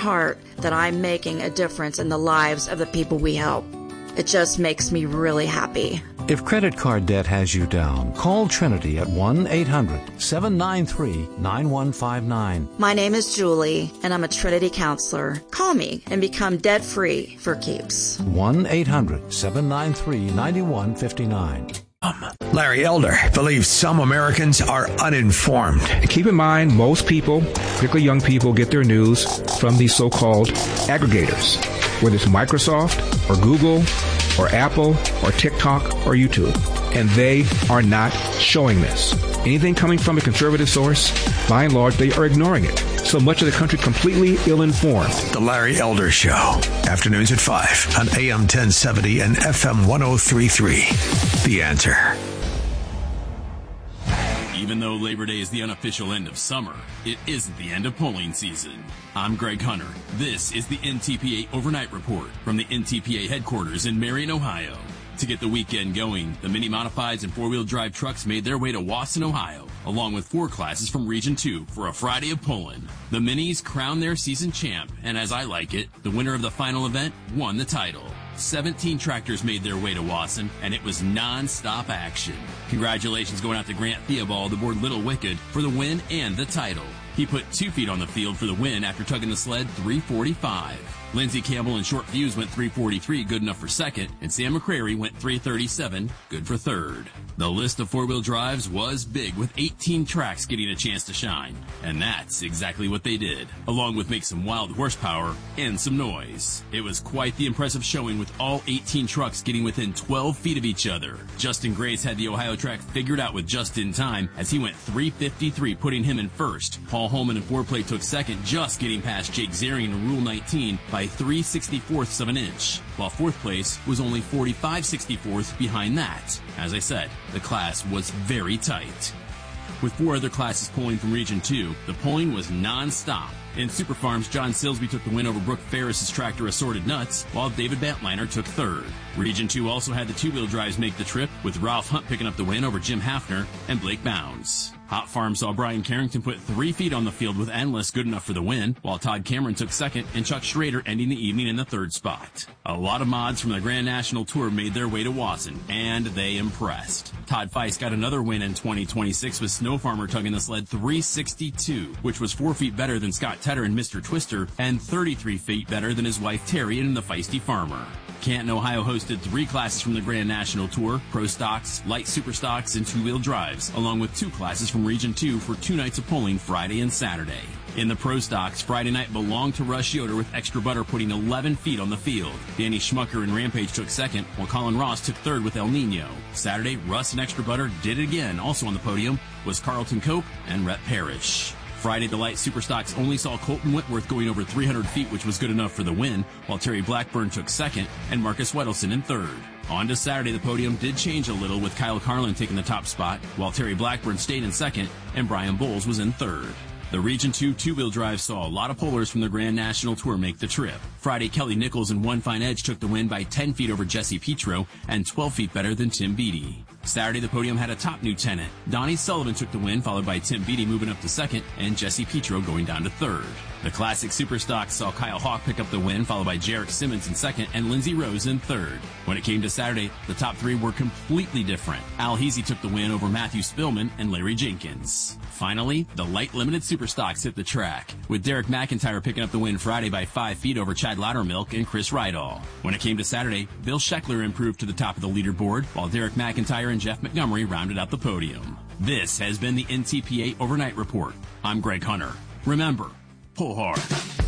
heart that I'm making a difference in the lives of the people we help. It just makes me really happy. If credit card debt has you down, call Trinity at 1-800-793-9159. My name is Julie, and I'm a Trinity counselor. Call me and become debt-free for keeps. 1-800-793-9159. Larry Elder believes some Americans are uninformed. Keep in mind, most people, particularly young people, get their news from these so-called aggregators, whether it's Microsoft or Google or Apple or TikTok or YouTube. And they are not showing this. Anything coming from a conservative source, by and large, they are ignoring it. So much of the country completely ill-informed. The Larry Elder Show. Afternoons at 5 on AM 1070 and FM 1033. The Answer. Even though Labor Day is the unofficial end of summer, it isn't the end of polling season. I'm Greg Hunter. This is the NTPA Overnight Report from the NTPA headquarters in Marion, Ohio. To get the weekend going, the mini modifieds and four-wheel drive trucks made their way to Wasson, Ohio, along with 4 classes from Region 2 for a Friday of polling. The minis crowned their season champ, and as I like it, the winner of the final event won the title. 17 tractors made their way to Wasson, and it was non-stop action. Congratulations going out to Grant Theobald aboard Little Wicked for the win and the title. He put 2 feet on the field for the win after tugging the sled 345. Lindsey Campbell and Short Fuse went 343, good enough for second, and Sam McCrary went 337, good for third. The list of four-wheel drives was big, with 18 tracks getting a chance to shine, and that's exactly what they did, along with make some wild horsepower and some noise. It was quite the impressive showing, with all 18 trucks getting within 12 feet of each other. Justin Grace had the Ohio track figured out with just in time, as he went 353, putting him in first. Paul Holman in foreplay took second, just getting past Jake Zarian in Rule 19 by 3/64ths of an inch, while fourth place was only 45/64ths behind that. As I said, the class was very tight. With 4 other classes polling from Region 2, the polling was non-stop. In Super Farms, John Silsby took the win over Brooke Ferris's tractor Assorted Nuts, while David Bantliner took third. Region 2 also had the two-wheel drives make the trip, with Ralph Hunt picking up the win over Jim Hafner and Blake Bounds. Hot Farm saw Brian Carrington put 3 feet on the field with Endless, good enough for the win, while Todd Cameron took second and Chuck Schrader ending the evening in the third spot. A lot of mods from the Grand National Tour made their way to Wasson, and they impressed. Todd Feist got another win in 2026 with Snow Farmer tugging the sled 362, which was 4 feet better than Scott Tedder and Mr. Twister, and 33 feet better than his wife Terry and the Feisty Farmer. Canton, Ohio hosted 3 classes from the Grand National Tour, Pro Stocks, Light Super Stocks, and two-wheel drives, along with 2 classes from Region 2 for 2 nights of polling Friday and Saturday. In the Pro Stocks, Friday night belonged to Rush Yoder with Extra Butter putting 11 feet on the field. Danny Schmucker and Rampage took second, while Colin Ross took third with El Nino. Saturday, Russ and Extra Butter did it again. Also on the podium was Carlton Cope and Rhett Parrish. Friday, the Light Superstocks only saw Colton Whitworth going over 300 feet, which was good enough for the win, while Terry Blackburn took second and Marcus Wedelson in third. On to Saturday, the podium did change a little, with Kyle Carlin taking the top spot, while Terry Blackburn stayed in second and Brian Bowles was in third. The Region 2 two-wheel drive saw a lot of pollers from the Grand National Tour make the trip. Friday, Kelly Nichols and One Fine Edge took the win by 10 feet over Jesse Petro and 12 feet better than Tim Beattie. Saturday, the podium had a top new tenant. Donnie Sullivan took the win, followed by Tim Beattie moving up to second and Jesse Petro going down to third. The Classic Superstock saw Kyle Hawk pick up the win, followed by Jarek Simmons in second and Lindsey Rose in third. When it came to Saturday, the top 3 were completely different. Al Heasy took the win over Matthew Spillman and Larry Jenkins. Finally, the Light Limited Superstocks hit the track, with Derek McIntyre picking up the win Friday by 5 feet over Chad Loudermilk and Chris Rydall. When it came to Saturday, Bill Scheckler improved to the top of the leaderboard, while Derek McIntyre and Jeff Montgomery rounded out the podium. This has been the NTPA Overnight Report. I'm Greg Hunter. Remember, pull hard.